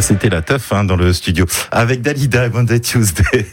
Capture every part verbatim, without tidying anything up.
C'était la teuf hein, dans le studio. Avec Dalida et Monday Tuesday.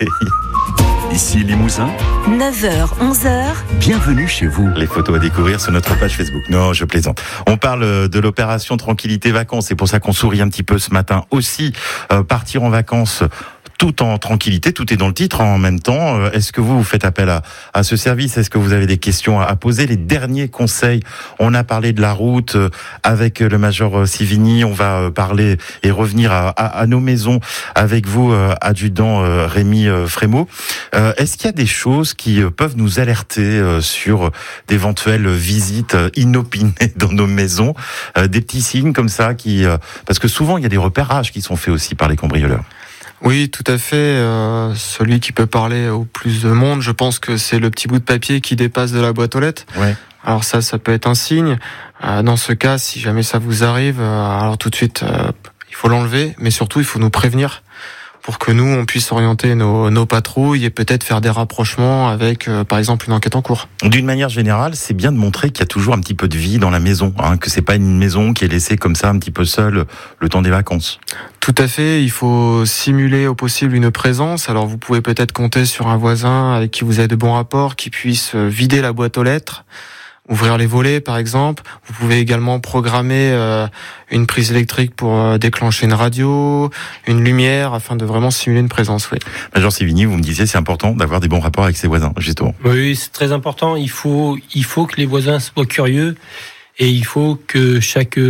Ici Limousin, neuf heures, onze heures. Bienvenue chez vous. Les photos à découvrir sur notre page Facebook. Non, je plaisante. On parle de l'opération Tranquillité Vacances. C'est pour ça qu'on sourit un petit peu ce matin aussi. Euh, partir en vacances tout en tranquillité, tout est dans le titre en même temps. Est-ce que vous, vous faites appel à, à ce service? Est-ce que vous avez des questions à poser? Les derniers conseils, on a parlé de la route avec le major Sivigny, on va parler et revenir à, à, à nos maisons avec vous, adjudant Rémi Frémaux. Est-ce qu'il y a des choses qui peuvent nous alerter sur d'éventuelles visites inopinées dans nos maisons? Des petits signes comme ça qui... Parce que souvent, il y a des repérages qui sont faits aussi par les cambrioleurs. Oui, tout à fait. Euh, celui qui peut parler au plus de monde, je pense que c'est le petit bout de papier qui dépasse de la boîte aux lettres. Ouais. Alors ça, ça peut être un signe. Euh, dans ce cas, si jamais ça vous arrive, euh, alors tout de suite, euh, il faut l'enlever, mais surtout, il faut nous prévenir pour que nous, on puisse orienter nos, nos patrouilles et peut-être faire des rapprochements avec, euh, par exemple, une enquête en cours. D'une manière générale, c'est bien de montrer qu'il y a toujours un petit peu de vie dans la maison, hein, que c'est pas une maison qui est laissée comme ça un petit peu seule le temps des vacances. Tout à fait, il faut simuler au possible une présence. Alors vous pouvez peut-être compter sur un voisin avec qui vous avez de bons rapports, qui puisse vider la boîte aux lettres, ouvrir les volets par exemple. Vous pouvez également programmer euh, une prise électrique pour euh, déclencher une radio, une lumière, afin de vraiment simuler une présence. Oui. Major Sivigny, vous me disiez c'est important d'avoir des bons rapports avec ses voisins, justement. Oui, c'est très important. Il faut, il faut que les voisins soient curieux et il faut que chaque,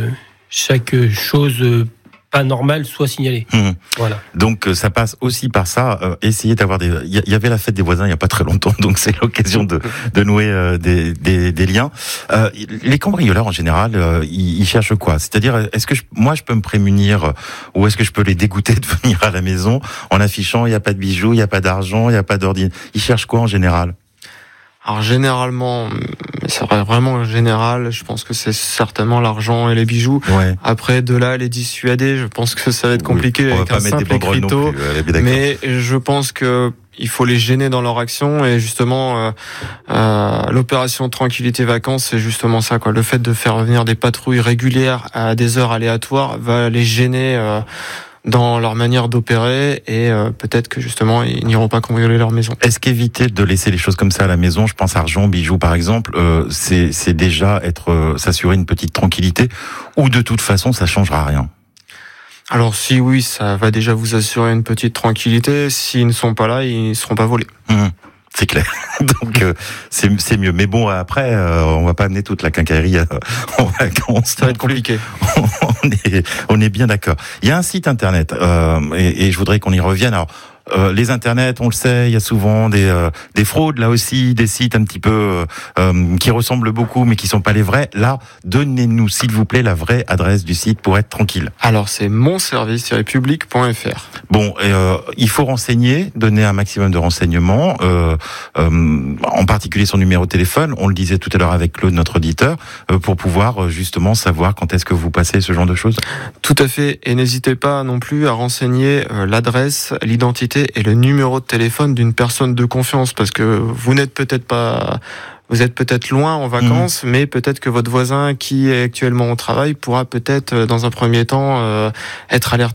chaque chose pas normale soit signalée. Mmh. Voilà. Donc ça passe aussi par ça. Euh, essayer d'avoir des. Il y avait la fête des voisins il y a pas très longtemps, donc c'est l'occasion de, de nouer euh, des, des, des liens. Euh, les cambrioleurs en général, euh, ils, ils cherchent quoi? C'est-à-dire, est-ce que je, moi je peux me prémunir ou est-ce que je peux les dégoûter de venir à la maison en affichant il y a pas de bijoux, il y a pas d'argent, il y a pas d'ordinateur? Ils cherchent quoi en général? Alors généralement, mais c'est vraiment général, je pense que c'est certainement l'argent et les bijoux. Ouais. Après, de là, les dissuader, je pense que ça va être compliqué oui, avec un simple écriteau. Mais je pense que il faut les gêner dans leur action et justement euh, euh, l'opération Tranquillité Vacances, c'est justement ça quoi. Le fait de faire venir des patrouilles régulières à des heures aléatoires va les gêner euh, dans leur manière d'opérer et euh, peut-être que justement ils n'iront pas cambrioler leur maison. Est-ce qu'éviter de laisser les choses comme ça à la maison, je pense argent, bijoux par exemple, euh, c'est, c'est déjà être euh, s'assurer une petite tranquillité ou de toute façon ça changera rien? Alors si oui, ça va déjà vous assurer une petite tranquillité. S'ils ne sont pas là, ils ne seront pas volés. Mmh. C'est clair. Donc euh, c'est c'est mieux. Mais bon après, euh, on va pas amener toute la quincaillerie euh, en vacances. Ça va être compliqué. on est on est bien d'accord. Il y a un site internet euh, et, et je voudrais qu'on y revienne. Alors euh, les internets, on le sait, il y a souvent des euh, des fraudes là aussi, des sites un petit peu euh, qui ressemblent beaucoup mais qui sont pas les vrais. Là, donnez-nous s'il vous plaît la vraie adresse du site pour être tranquille. Alors c'est mon service public point f r. Bon, euh, il faut renseigner, donner un maximum de renseignements, euh, euh, en particulier son numéro de téléphone. On le disait tout à l'heure avec Claude, notre auditeur, euh, pour pouvoir euh, justement savoir quand est-ce que vous passez ce genre de choses. Tout à fait, et n'hésitez pas non plus à renseigner euh, l'adresse, l'identité et le numéro de téléphone d'une personne de confiance, parce que vous n'êtes peut-être pas... Vous êtes peut-être loin en vacances, mmh. mais peut-être que votre voisin qui est actuellement au travail pourra peut-être, dans un premier temps, euh, être alerté.